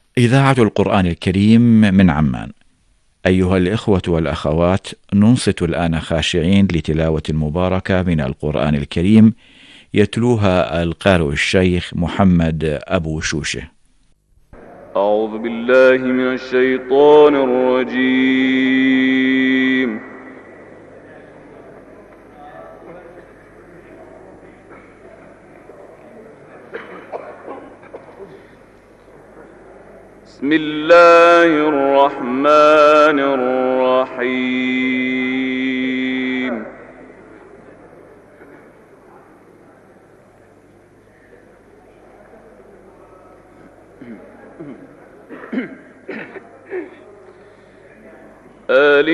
إذاعة القرآن الكريم من عمان. أيها الإخوة والأخوات، ننصت الآن خاشعين لتلاوة مباركة من القرآن الكريم يتلوها القارئ الشيخ محمد أبو شوشة. أعوذ بالله من الشيطان الرجيم. بسم الله الرحمن الرحيم.